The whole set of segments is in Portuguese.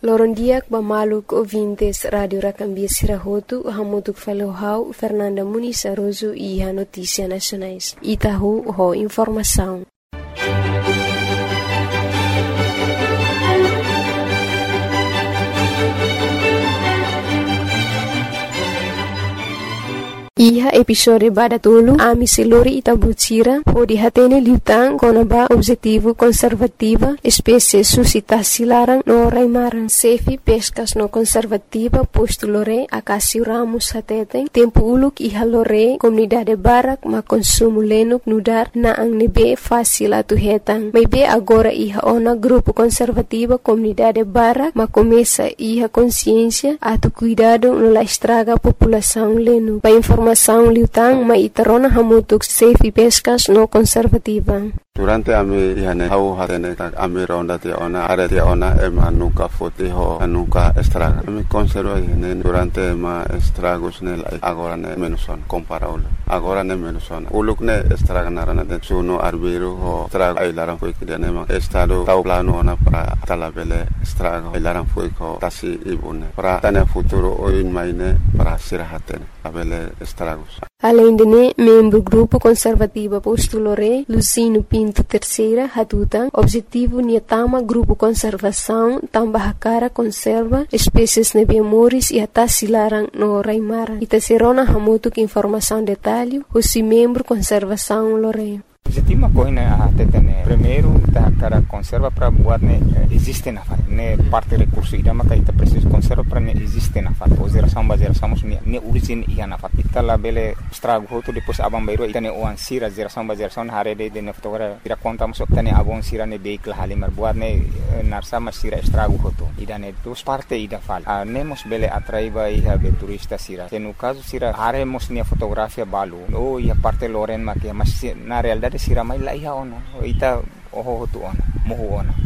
Loron diak bamaluk ouvintes Radio Racambia Sirahotu, hamutuk falohau Fernanda Muniz Aroso e a Notícia Nacionais. Itahu ho informação. Iha episode badatulu ami silori itabutira o dihatene liutang konaba objetivo conservativa espécie suscitasi larang no raimaran sefi pescas no conservativa posto lore akasi ramus hateten tempo uluk iha lore comunidade barak ma consumo lenuk nudar na ang nebe fácil atu hetang maybe agora iha ona grupo conservativa comunidade barak ma começa iha consciência atu cuidado no la estraga população lenu pa informação liutang maitarona hamutuk sefi pescas no conservativa. Durante ami ihane hau hatene ami ronda te ona are te ona ema nuka foti ho nuka estraga. Ami conserva ihane durante ema estragos nel agora ne menuson comparable. Agora ne menuson. Uluk ne estraga narana de suno arbiro ho estraga ilaran foi que ma estado tau plano ona para talabele estraga ilaran foi ko tasi ibune. Para tane futuro oin maine para sirahatene abele estragos. Além de membro grupo conservativa postulore Lucino Pinto terceira hatutan objetivo niatama grupo conservação tambah cara conserva espécies nebiamoris e atasilarang no raimara itaserona hamutuk informação detalhe o membro conservação lore. Objetivo uma coisa até né primeiro da cara conserva para buat né existe na fase né parte recurso ida maka ita preciso conserva para né existe na fase ou geração né origem ia na fase ita lá bele estrago outro depois abang bairo ita né o ansira geração na hare de né fotografia ira conta mas ita né abang sira né veículo halimar buat né narsa mas sira estrago outro ida né dos parte ida fal nemos bele atraiba ia be turista sira no caso sira hare mos né fotografia balu ou ia parte loren makia mas na realidade sira mai la iha ona ita oho tu ona moho ona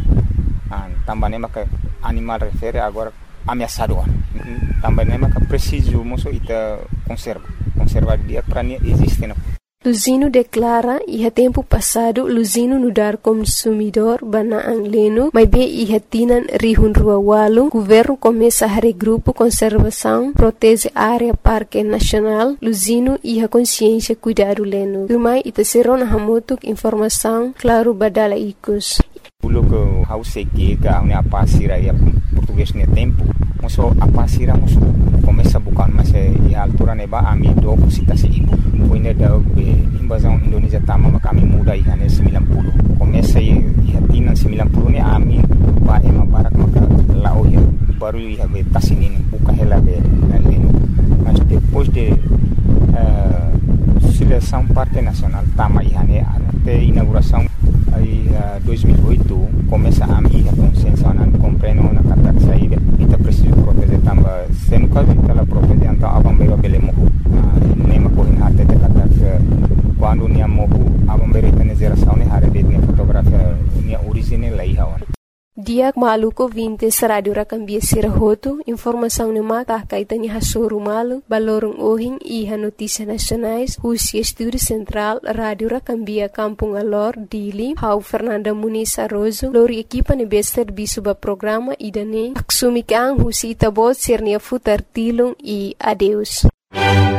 tambane maka animal refere agora ameaçado ona tambane maka preciso moço ita conserva dia para nem existe na Luzino declara iha tempo passado Luzino nudar consumidor bana ang leno mas be iha tinan rihun rua walu governo começa a regrupo conservação protege área parque nacional Luzino iha consciência cuidado leno turmai ita serona hamutuk informação claro badala ikus Uluk hause que a pasira ia português ne tempo moço a pasira moço começa bukan mas e a altura neba ami do citasi ibu foi ne da invasão Indonésia tama maka ami muda ia ne 90 começa ia tinan 90 ne ami ba ema barak maka lao ia baru ia be tasinin buka hela be leno mas depois de seleção parque nacional tama ia ne até inauguração aí 2008 começa a minha consciência não compreendo na kata saída ita preciso proteger tamba sendo caso ela proteger então abambeiro belemo nema correndo até de kata quando nia mohu abambeiro tem geração ne hare de fotografia nia original lá ia Diak maluko vintes Radio Racambia Sirahotu, informação ne mata kaitan iha soru malu, balorong ohing iha notícia nacionais, husi estúdio central Radio Racambia Kampung Alor, Dili, hau Fernanda Muniz Aroso, lori equipa ne bester bisuba programa idane, aksumikang husi itabot sirnia futar tilung e adeus.